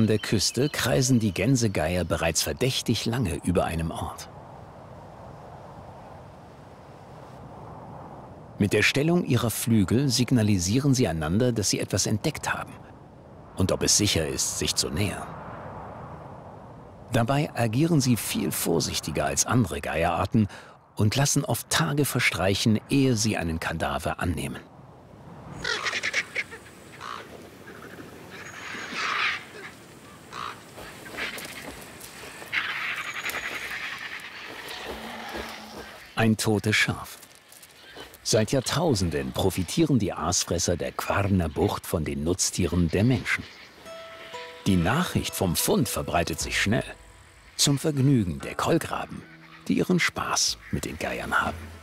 An der Küste kreisen die Gänsegeier bereits verdächtig lange über einem Ort. Mit der Stellung ihrer Flügel signalisieren sie einander, dass sie etwas entdeckt haben und ob es sicher ist, sich zu nähern. Dabei agieren sie viel vorsichtiger als andere Geierarten und lassen oft Tage verstreichen, ehe sie einen Kadaver annehmen. Ein totes Schaf. Seit Jahrtausenden profitieren die Aasfresser der Kvarner Bucht von den Nutztieren der Menschen. Die Nachricht vom Fund verbreitet sich schnell. Zum Vergnügen der Kolkraben, die ihren Spaß mit den Geiern haben.